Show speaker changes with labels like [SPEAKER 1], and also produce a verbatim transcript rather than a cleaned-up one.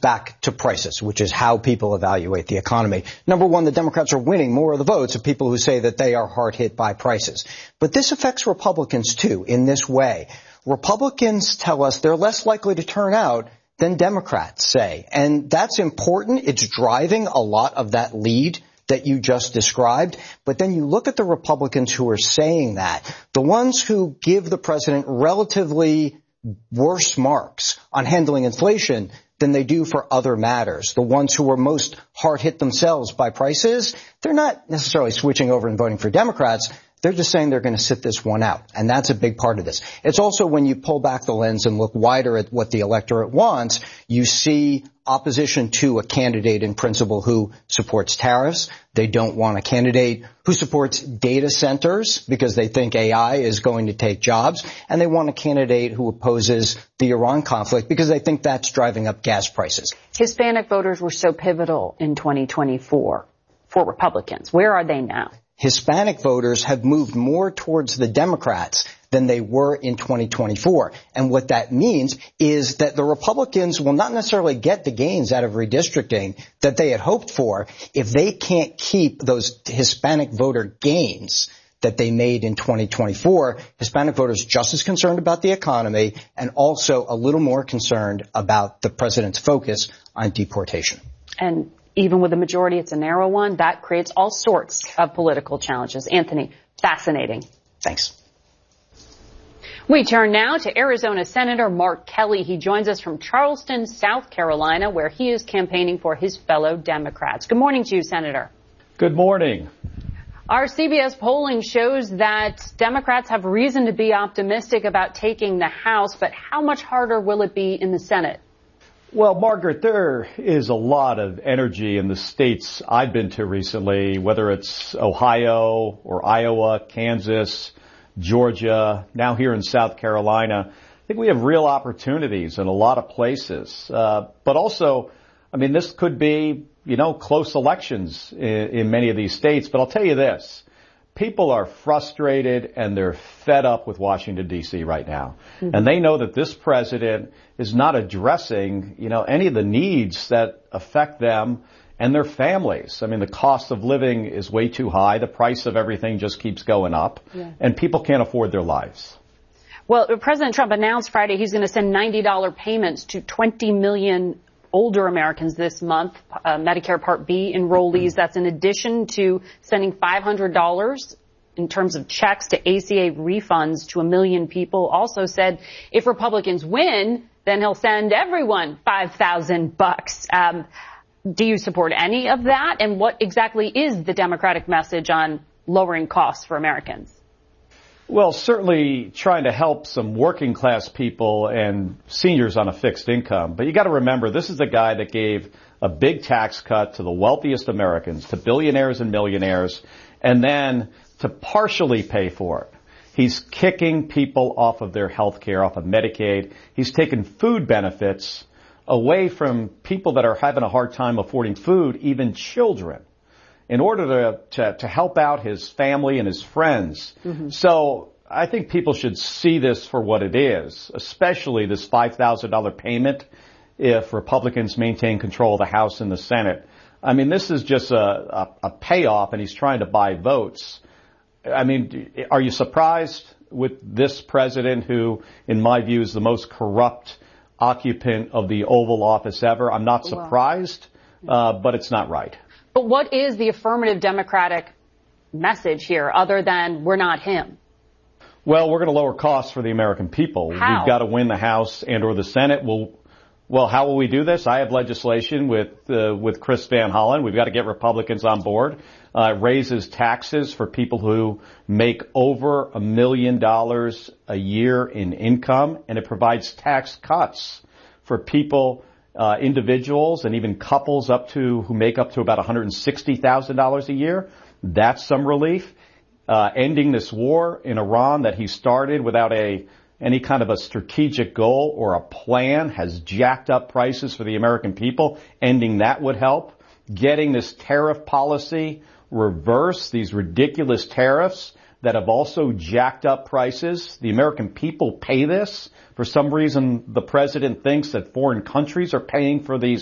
[SPEAKER 1] back to prices, which is how people evaluate the economy. Number one, the Democrats are winning more of the votes of people who say that they are hard hit by prices. But this affects Republicans, too, in this way. Republicans tell us they're less likely to turn out than Democrats say. And that's important. It's driving a lot of that lead that you just described. But then you look at the Republicans who are saying that, the ones who give the president relatively worse marks on handling inflation than they do for other matters. The ones who are most hard hit themselves by prices, they're not necessarily switching over and voting for Democrats. They're just saying they're going to sit this one out. And that's a big part of this. It's also when you pull back the lens and look wider at what the electorate wants, you see opposition to a candidate in principle who supports tariffs. They don't want a candidate who supports data centers because they think A I is going to take jobs. And they want a candidate who opposes the Iran conflict because they think that's driving up gas prices.
[SPEAKER 2] Hispanic voters were so pivotal in twenty twenty-four for Republicans. Where are they now?
[SPEAKER 1] Hispanic voters have moved more towards the Democrats than they were in twenty twenty-four. And what that means is that the Republicans will not necessarily get the gains out of redistricting that they had hoped for if they can't keep those Hispanic voter gains that they made in twenty twenty-four. Hispanic voters just as concerned about the economy and also a little more concerned about the president's focus on deportation.
[SPEAKER 2] And even with a majority, it's a narrow one. That creates all sorts of political challenges. Anthony, fascinating.
[SPEAKER 1] Thanks.
[SPEAKER 2] We turn now to Arizona Senator Mark Kelly. He joins us from Charleston, South Carolina, where he is campaigning for his fellow Democrats. Good morning to you, Senator.
[SPEAKER 3] Good morning.
[SPEAKER 2] Our C B S polling shows that Democrats have reason to be optimistic about taking the House, but how much harder will it be in the Senate?
[SPEAKER 3] Well, Margaret, there is a lot of energy in the states I've been to recently, whether it's Ohio or Iowa, Kansas, Georgia, now here in South Carolina. I think we have real opportunities in a lot of places. Uh, but also, I mean, this could be, you know, close elections in, in many of these states. But I'll tell you this. People are frustrated and they're fed up with Washington, D C right now. Mm-hmm. And they know that this president is not addressing, you know, any of the needs that affect them and their families. I mean, the cost of living is way too high. The price of everything just keeps going up. Yeah. And people can't afford their lives.
[SPEAKER 2] Well, President Trump announced Friday he's going to send ninety dollars payments to twenty million older Americans this month, uh, Medicare Part B enrollees. That's in addition to sending five hundred dollars in terms of checks to A C A refunds to a million people. Also said if Republicans win, then he'll send everyone five thousand bucks. Um, do you support any of that? And what exactly is the Democratic message on lowering costs for Americans?
[SPEAKER 3] Well, certainly trying to help some working class people and seniors on a fixed income. But you got to remember, this is the guy that gave a big tax cut to the wealthiest Americans, to billionaires and millionaires, and then to partially pay for it. He's kicking people off of their health care, off of Medicaid. He's taken food benefits away from people that are having a hard time affording food, even children, in order to, to, to help out his family and his friends. Mm-hmm. So I think people should see this for what it is, especially this five thousand dollars payment if Republicans maintain control of the House and the Senate. I mean, this is just a, a, a payoff, and he's trying to buy votes. I mean, are you surprised with this president who, in my view, is the most corrupt occupant of the Oval Office ever? I'm not surprised, uh, but it's not right.
[SPEAKER 2] But what is the affirmative Democratic message here other than we're not him?
[SPEAKER 3] Well, we're going to lower costs for the American people.
[SPEAKER 2] How?
[SPEAKER 3] We've got to win the House and or the Senate. We'll, well, how will we do this? I have legislation with uh, with Chris Van Hollen. We've got to get Republicans on board. Uh, it raises taxes for people who make over a million dollars a year in income, and it provides tax cuts for people Uh, individuals and even couples up to who make up to about one hundred sixty thousand dollars a year. That's some relief. Uh, ending this war in Iran that he started without a any kind of a strategic goal or a plan has jacked up prices for the American people. Ending that would help. Getting this tariff policy reversed, these ridiculous tariffs that have also jacked up prices. The American people pay this. For some reason, the president thinks that foreign countries are paying for these